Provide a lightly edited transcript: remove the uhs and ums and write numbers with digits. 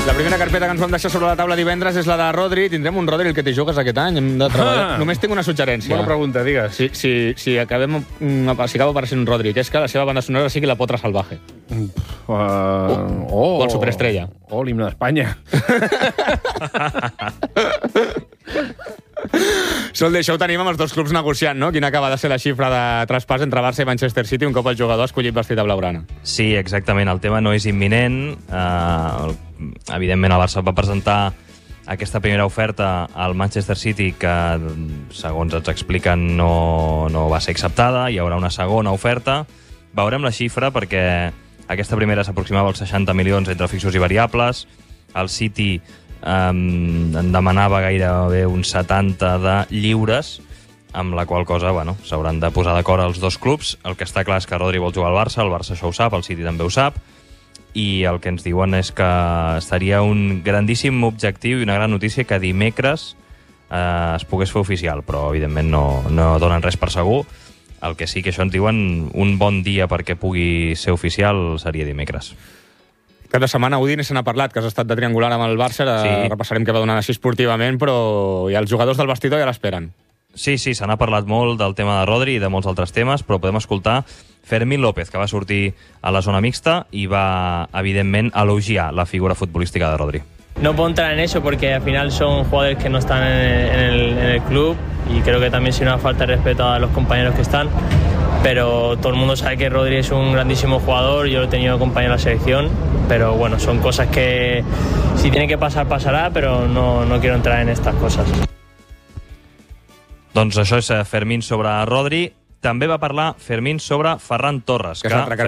La primera carpeta que ens vam deixar sobre la taula divendres és la de Rodri. Tindrem un Rodri el que t'hi jugues aquest any. Hem de treballar. Només tinc una suggerència. Bona pregunta, digues. Si acaba apareixent un Rodri, que és que la seva banda sonora sigui La Potra Salvaje. O el Superestrella. O l'himne d'Espanya. Solde, això ho tenim amb els dos clubs negociant, no? Quina acaba de ser la xifra de traspàs entre Barça i Manchester City un cop el jugador ha escollit vestit de blaugrana. Sí, exactament. El tema no és imminent. Evidentment, el Barça va presentar aquesta primera oferta al Manchester City que, segons ens expliquen, no va ser acceptada. Hi haurà una segona oferta. Veurem la xifra perquè aquesta primera s'aproximava als 60 milions entre fixos i variables. El City en demanava gairebé uns 70 de lliures, amb la qual cosa, s'hauran de posar d'acord els dos clubs. El que està clar és que Rodri vol jugar al Barça, el Barça això ho sap, el City també ho sap, i el que ens diuen és que seria un grandíssim objectiu i una gran notícia que dimecres es pogués fer oficial, però evidentment no donen res per segur. El que sí que això ens diuen, un bon dia perquè pugui ser oficial seria dimecres. Cada setmana Udine se n'ha parlat, que has estat de triangular amb el Barça, repassarem què va donar així esportivament, però ja els jugadors del vestidor ja l'esperen. Sí, se n'ha parlat molt del tema de Rodri i de molts altres temes, però podem escoltar Fermín López, que va sortir a la zona mixta i va, evidentment, elogiar la figura futbolística de Rodri. No puedo entrar en eso porque al final son jugadores que no están en el club y creo que también sería una falta de respeto a los compañeros que están, pero todo el mundo sabe que Rodri es un grandísimo jugador, yo lo he tenido compañero en la selección, pero bueno, son cosas que si tiene que pasar, pasará, pero no quiero entrar en estas cosas. Doncs això és Fermín sobre Rodri. També va parlar Fermín sobre Ferran Torres, que